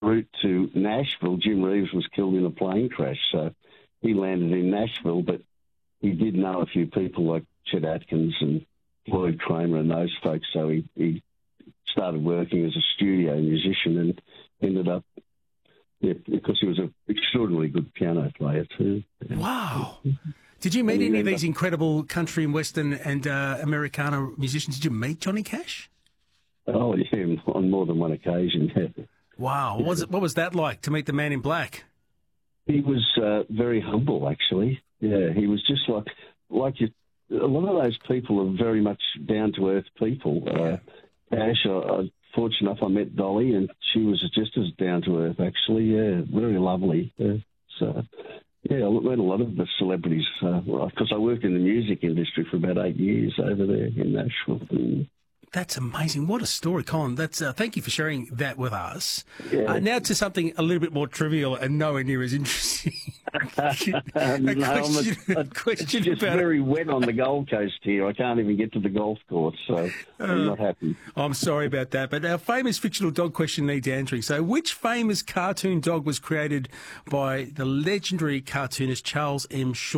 route to Nashville. Jim Reeves was killed in a plane crash, so he landed in Nashville, but he did know a few people like Chet Atkins and Floyd Kramer and those folks, so he started working as a studio musician and ended up, because he was an extraordinarily good piano player too. Yeah. Wow. Did you meet any of these incredible country and western and Americana musicians? Did you meet Johnny Cash? Oh, yeah, on more than one occasion, yeah. Wow. What was that like, to meet the man in black? He was very humble, actually. Yeah, he was just like you. A lot of those people are very much down-to-earth people. Cash, fortunate enough, I met Dolly, and she was just as down-to-earth, actually. Yeah, very lovely. Yeah. So, yeah, I met a lot of the celebrities, because I worked in the music industry for about 8 years over there in Nashville. That's amazing. What a story, Colin. That's thank you for sharing that with us. Yeah. Now to something a little bit more trivial and nowhere near as interesting. It's just very wet on the Gold Coast here. I can't even get to the golf course, so I'm not happy. I'm sorry about that, but our famous fictional dog question needs answering. So which famous cartoon dog was created by the legendary cartoonist Charles M. Shaw?